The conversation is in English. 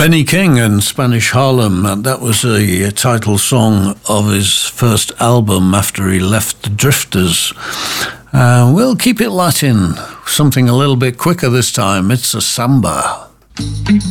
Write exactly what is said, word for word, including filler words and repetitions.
Benny King and Spanish Harlem, and that was a, a title song of his first album after he left the Drifters. Uh, we'll keep it Latin, something a little bit quicker this time. It's a samba.